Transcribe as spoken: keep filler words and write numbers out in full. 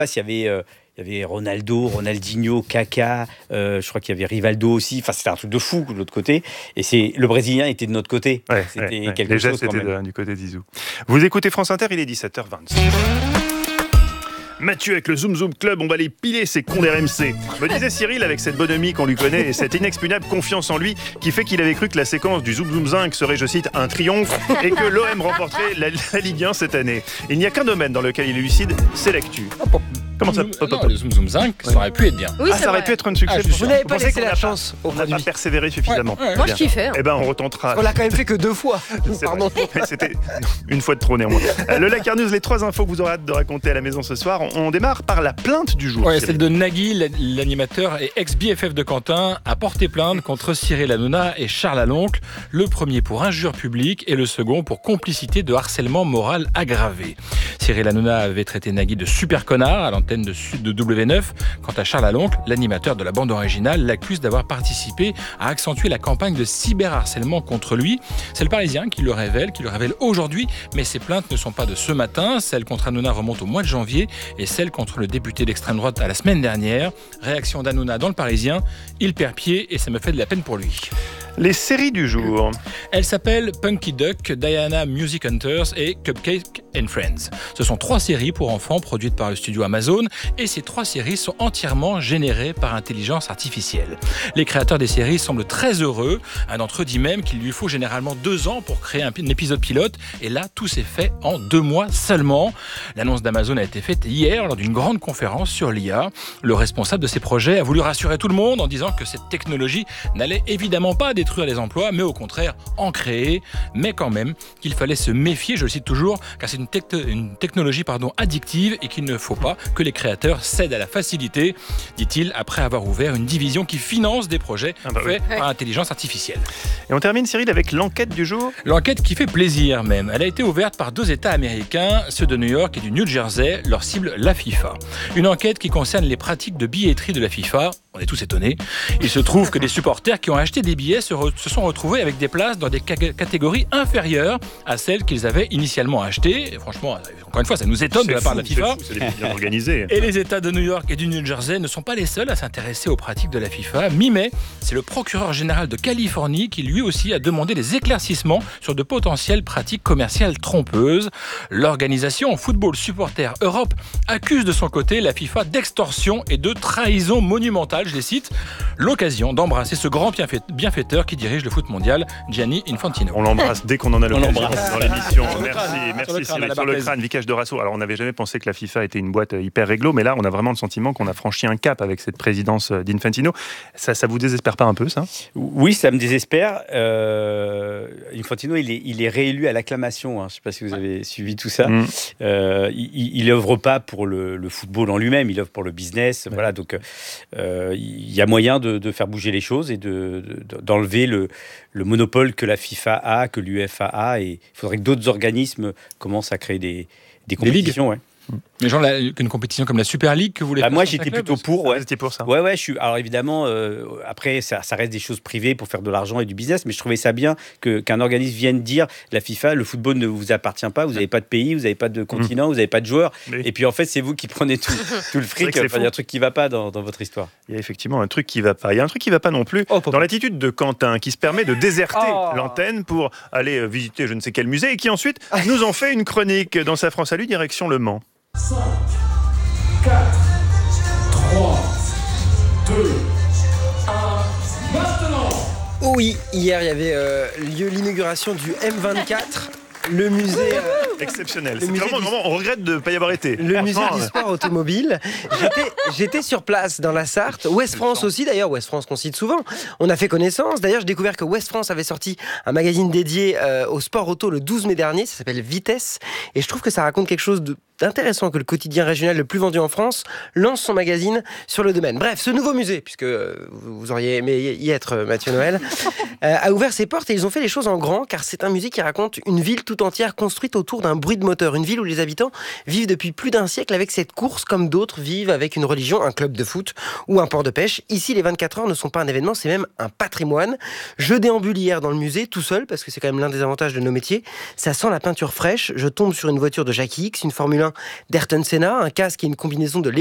Il y avait, euh, il y avait Ronaldo, Ronaldinho, Kaka, euh, je crois qu'il y avait Rivaldo aussi. Enfin, c'était un truc de fou de l'autre côté. Et c'est, le Brésilien était de notre côté. Ouais, c'était ouais, ouais. quelque Les chose gestes quand étaient même. de, du côté d'Izou. Vous écoutez France Inter, il est dix-sept heures vingt. Mathieu avec le Zoom Zoom Club, on va les piler ces cons d'R M C. Me disait Cyril avec cette bonhomie qu'on lui connaît et cette inexpugnable confiance en lui qui fait qu'il avait cru que la séquence du Zoom Zoom Zinc serait, je cite, un triomphe et que l'O M remporterait la, la Ligue un cette année. Il n'y a qu'un domaine dans lequel il est lucide, c'est l'actu. Comment ça Non, le Zoom Zoom Zinc, ça aurait pu être bien. Oui, ah, c'est ça aurait vrai. pu être un succès. Ah, je suis Vous n'avez Vous pas pensez laissé qu'on la n'a chance au On n'a pas produit. persévéré suffisamment. Ouais, ouais. Moi, je kiffais. hein. Eh ben, on retentera. On l'a quand même fait que deux fois. C'est Pardon. vrai. C'était une fois de trop néanmoins. Le Lakers News, les trois infos que vous aurez hâte de raconter à la maison ce soir. On démarre par la plainte du jour. Ouais, Cyril. celle de Nagui, l'animateur et ex-B F F de Quentin, a porté plainte contre Cyril Hanouna et Charles Aloncle, le premier pour injure publique et le second pour complicité de harcèlement moral aggravé. Cyril Hanouna avait traité Nagui de super connard à l'antenne de Sud de W neuf. Quant à Charles Aloncle, l'animateur de la bande originale, l'accuse d'avoir participé à accentuer la campagne de cyberharcèlement contre lui. C'est le Parisien qui le révèle, qui le révèle aujourd'hui, mais ces plaintes ne sont pas de ce matin. Celle contre Hanouna remonte au mois de janvier et celle contre le député d'extrême droite à la semaine dernière. Réaction d'Hanouna dans le Parisien, il perd pied et ça me fait de la peine pour lui. Les séries du jour. Elles s'appellent Punky Duck, Diana Music Hunters et Cupcake and Friends. Ce sont trois séries pour enfants produites par le studio Amazon et ces trois séries sont entièrement générées par intelligence artificielle. Les créateurs des séries semblent très heureux. Un d'entre eux dit même qu'il lui faut généralement deux ans pour créer un épisode pilote et là, tout s'est fait en deux mois seulement. L'annonce d'Amazon a été faite hier lors d'une grande conférence sur l'I A. Le responsable de ces projets a voulu rassurer tout le monde en disant que cette technologie n'allait évidemment pas détruire les emplois, mais au contraire en créer, mais quand même qu'il fallait se méfier, je le cite toujours, car c'est une, tec- une technologie pardon, addictive et qu'il ne faut pas que les créateurs cèdent à la facilité, dit-il, après avoir ouvert une division qui finance des projets Ah bah oui. faits par intelligence artificielle. Et on termine, Cyril, avec l'enquête du jour. L'enquête qui fait plaisir même, elle a été ouverte par deux États américains, ceux de New York et du New Jersey, leur cible la FIFA. Une enquête qui concerne les pratiques de billetterie de la FIFA. On est tous étonnés. Il se trouve que des supporters qui ont acheté des billets se, re- se sont retrouvés avec des places dans des ca- catégories inférieures à celles qu'ils avaient initialement achetées. Et franchement, encore une fois, ça nous étonne de la part de la FIFA. C'est des bien organisés. Et les États de New York et du New Jersey ne sont pas les seuls à s'intéresser aux pratiques de la FIFA. Mi-mai, c'est le procureur général de Californie qui lui aussi a demandé des éclaircissements sur de potentielles pratiques commerciales trompeuses. L'organisation Football Supporters Europe accuse de son côté la FIFA d'extorsion et de trahison monumentale. Je les cite, l'occasion d'embrasser ce grand bienfait- bienfaiteur qui dirige le foot mondial, Gianni Infantino. On l'embrasse dès qu'on en a l'occasion l'embrasse. dans l'émission. Sur le Merci, crâne, merci sur le crâne, Cyril. à la Sur le Barthez. crâne, Vikash de Rasso. Alors on n'avait jamais pensé que la FIFA était une boîte hyper réglo, mais là on a vraiment le sentiment qu'on a franchi un cap avec cette présidence d'Infantino. Ça, ça vous désespère pas un peu, ça? Oui, ça me désespère. Euh, Infantino, il est, il est réélu à l'acclamation. Hein. Je ne sais pas si vous avez suivi tout ça. Mm. Euh, il n'œuvre pas pour le, le football en lui-même, il œuvre pour le business. Ouais. Voilà, donc euh, il y a moyen de, de faire bouger les choses et de, de, d'enlever le, le monopole que la FIFA a, que l'UEFA a. Et il faudrait que d'autres organismes commencent à créer des, des compétitions. Ouais. Mais genre la, une compétition comme la Super League que vous voulez Bah faire moi sur j'étais ta club, plutôt pour, ouais. C'était pour ça. Ouais, ouais, je suis. Alors évidemment, euh, après ça, ça reste des choses privées pour faire de l'argent et du business, mais je trouvais ça bien que qu'un organisme vienne dire la FIFA, le football ne vous appartient pas, vous n'avez pas de pays, vous n'avez pas de continent, vous n'avez pas de joueurs, Mais- et puis en fait c'est vous qui prenez tout, tout le vrai fric. que c'est Enfin, il y a fou. un truc qui va pas dans, dans votre histoire. Il y a effectivement un truc qui va pas. Il y a un truc qui va pas non plus Oh, papa. dans l'attitude de Quentin qui se permet de déserter Oh. l'antenne pour aller euh, visiter je ne sais quel musée et qui ensuite nous en fait une chronique dans sa France à lui direction Le Mans. cinq, quatre, trois, deux, un, maintenant! Oui, hier il y avait euh, lieu l'inauguration du M vingt-quatre, le musée, euh, Exceptionnel. Le C'est musée vraiment, du- vraiment, on regrette de ne pas y avoir été. le musée Franchement, du sport automobile. J'étais, j'étais sur place dans la Sarthe. Ouest France aussi d'ailleurs, Ouest France qu'on cite souvent. On a fait connaissance. D'ailleurs, j'ai découvert que Ouest France avait sorti un magazine dédié euh, au sport auto le douze mai dernier. Ça s'appelle Vitesse. Et je trouve que ça raconte quelque chose de intéressant que le quotidien régional le plus vendu en France lance son magazine sur le domaine. Bref, ce nouveau musée, puisque euh, vous auriez aimé y être, Mathieu Noël, euh, a ouvert ses portes et ils ont fait les choses en grand, car c'est un musée qui raconte une ville tout entière construite autour d'un bruit de moteur. Une ville où les habitants vivent depuis plus d'un siècle avec cette course, comme d'autres vivent avec une religion, un club de foot ou un port de pêche. Ici, les vingt-quatre heures ne sont pas un événement, c'est même un patrimoine. Je déambule hier dans le musée, tout seul, parce que c'est quand même l'un des avantages de nos métiers. Ça sent la peinture fraîche. Je tombe sur une voiture de Jackie X, une Formule un d'Ayrton Senna, un casque et une combinaison de